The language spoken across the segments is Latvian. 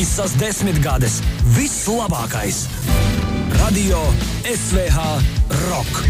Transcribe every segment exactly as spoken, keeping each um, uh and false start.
Visas desmitgades, viss labākais. Radio S V H Rock.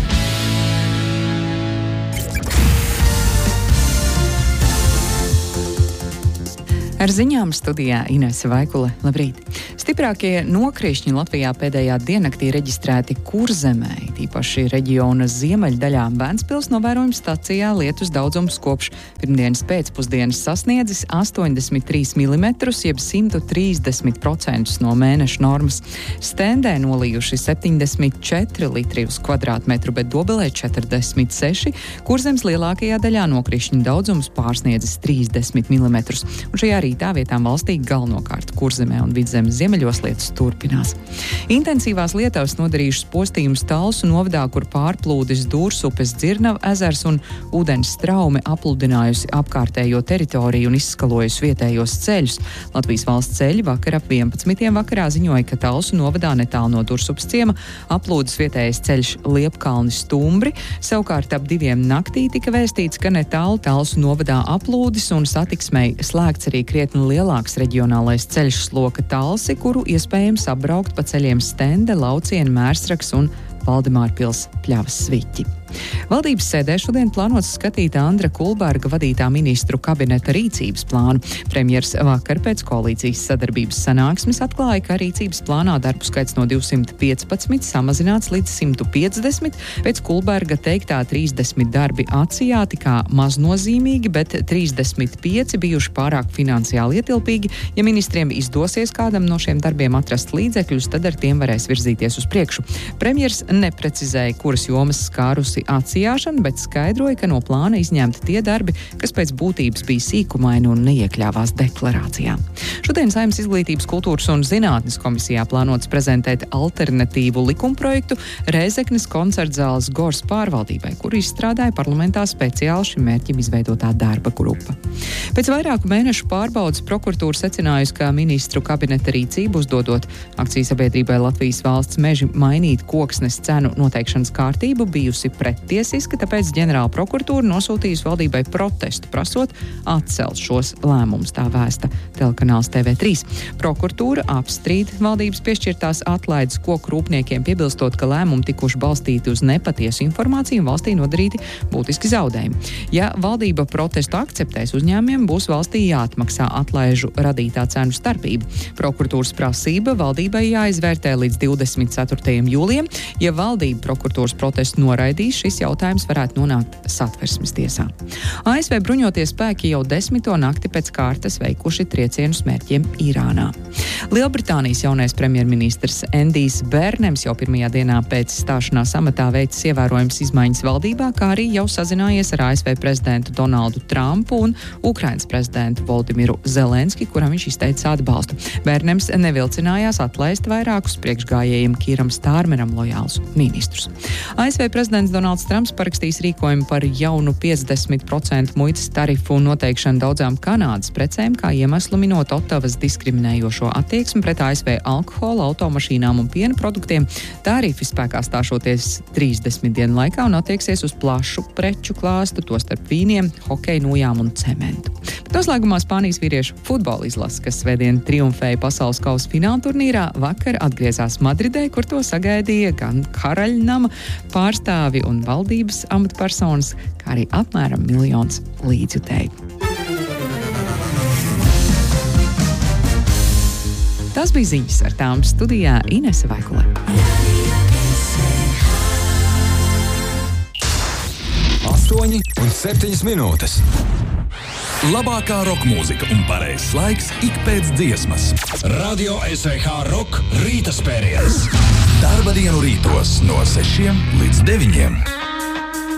Ar ziņām studijā Inese Vaikule. Labrīt! Stiprākie nokrišņi Latvijā pēdējā diennaktī reģistrēti Kurzemē, tīpaši reģiona ziemeļdaļā. Ventspils novērojuma stacijā lietus daudzums kopš pirmdienas pēcpusdienas sasniedzis astoņdesmit trīs milimetrus, jeb simt trīsdesmit procentus no mēneša normas. Stendē nolījuši septiņdesmit četri litri uz kvadrātmetru, bet Dobelē četrdesmit seši. Kurzemes lielākajā daļā nokrišņu daudzums pārsniedzis trīsdesmit milimetrus. Un šajā rītā vietām valstī galvenokārt Kurzemē un Vidzemes ziemeļos lietus turpinās. Intensīvās lietavas nodarījušas postījumus Talsu novadā, kur pārplūdis Dūrsupes Dzirnava ezers un ūdens straume apludinājusi apkārtējo teritoriju un izskalojusi vietējos ceļus. Latvijas valsts ceļi vakar ap vienpadsmitiem vakarā ziņoja, ka Talsu novadā netālu no Dursupes ciema aplūdis vietējais ceļš Liepkalni Stumbri. Savukārt ap diviem naktī tika vēstīts, ka netālu Talsu novadā aplūdis un satiksmei slēgts arī krietni lielāks reģionālais ceļš Sloka Talsi, kuru iespējams apbraukt pa ceļiem Stende, Lauciena, Mērsraks un Valdemārpils Pļavas Sviķi. Valdības sēdē šodien plānots skatīt Andra Kulberga vadītā ministru kabineta rīcības plānu. Premjers vakar pēc koalīcijas sadarbības sanāksmes atklāja, ka rīcības plānā darbu skaits no divsimt piecpadsmit samazināts līdz simt piecdesmit. Pēc Kulberga teiktā trīsdesmit darbi atsijāti kā maznozīmīgi, bet trīsdesmit pieci bijuši pārāk finansiāli ietilpīgi. Ja ministriem izdosies kādam no šiem darbiem atrast līdzekļus, tad ar tiem varēs virzīties uz priekšu. Premjers neprecizēja, kuras jomas skārusi atsijāšana, bet skaidroja, ka no plāna izņemti tie darbi, kas pēc būtības bija sīkumaini un neiekļāvās deklarācijā. Šodien Saeimas Izglītības, kultūras un zinātnes komisijā plānots prezentēt alternatīvu likumprojektu Rēzeknes koncertzāles Gors pārvaldībai, kuru izstrādāja parlamentā speciāli šim mērķim izveidotā darba grupa. Pēc vairāku mēnešu pārbaudas prokuratūra secinājusi, ka ministru kabineta rīcību uzdodot akcijas-sabiedrībai Latvijas valsts meži mainīt koksnes cenu noteikšanas kārtību bijusi prettiesiska, tāpēc ģenerāla prokuratūra nosūtījusi valdībai protestu, prasot atcelt šos lēmumus, tā vēsta telekanāls T V trīs. Prokuratūra apstrīd valdības piešķirtās atlaides koku rūpniekiem, piebilstot, ka lēmumi tikuši balstīti uz nepatiesu informāciju un valstī nodarīti būtiski zaudējumi. Ja valdība protestu akceptēs, uzņēmumiem būs valstī jāatmaksā atlaižu radītā cenu starpība. Prokuratūras prasība valdībai jāizvērtē līdz divdesmit ceturtajam jūlijam. Ja valdība prokuratūras protestu noraidīs, šis jautājums varētu nonākt Satversmes tiesā. A S V bruņotie spēki jau desmito nakti pēc kārtas veikuši triecienus mērķiem Irānā. Lielbritānijas jaunais premjerministrs Endijs Bērnems jau pirmajā dienā pēc stāšanās amatā veicis ievērojams izmaiņas valdībā, kā arī jau sazinājies ar A S V prezidentu Donaldu Trumpu un Ukrainas prezidentu Voldimiru Zelenski, kuram viņš izteica atbalstu. Bērnems nevilcinājās atlaist vairākus priekšgājējiem Kīram Stārmeram lojālus ministrus. A S V prezidents Donalds Trumps parakstīs rīkojumu par jaunu piecdesmit procentu muitas tarifu noteikšanu daudzām Kanādas precēm, kā iemeslu minot Otavas diskriminējošo attieksmi pret A S V alkohola, automašīnām un piena produktiem. Tarifi spēkā stāšoties trīsdesmit dienu laikā un attieksies uz plašu preču klāstu, tostarp vīniem, hokeja nūjām un cementu. Bet noslēgumā Spānijas vīriešu futbola izlase, kas svētdien triumfēja pasaules kausa fināla turnīrā, vakar atgriezās Madridē, kur to sagaidīja gan karaļnama pārstāvi un valdības amatpersonas, kā arī apmēram miljons līdzjutēju. Tas bija ziņas, ar tām studijā Inese Vaikule. astoņi un septiņas minūtes. Labākā roka mūzika un pareizs laiks ik pēc dziesmas. Radio S V H Rock rīta spēriens. Darba dienu rītos no sešiem līdz deviņiem.